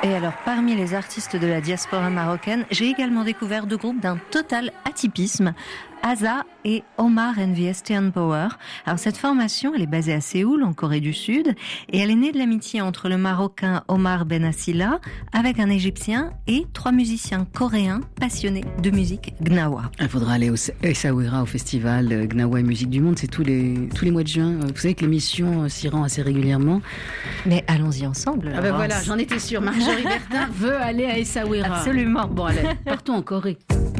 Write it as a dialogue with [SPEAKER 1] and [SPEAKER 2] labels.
[SPEAKER 1] Et alors, parmi les artistes de la diaspora marocaine, j'ai également découvert deux groupes d'un total atypisme, Aza et Omar and the Estean Power. Alors cette formation, elle est basée à Séoul, en Corée du Sud, et elle est née de l'amitié entre le Marocain Omar Benassila avec un Égyptien et 3 musiciens coréens passionnés de musique gnawa.
[SPEAKER 2] Il faudra aller au Essaouira, au festival Gnawa et Musique du Monde, c'est tous les mois de juin. Vous savez que l'émission s'y rend assez régulièrement.
[SPEAKER 1] Mais allons-y ensemble.
[SPEAKER 2] Ah ben voilà, j'en étais sûre. Marjorie Bertin veut aller à Essaouira.
[SPEAKER 1] Absolument.
[SPEAKER 2] Bon allez, partons en Corée.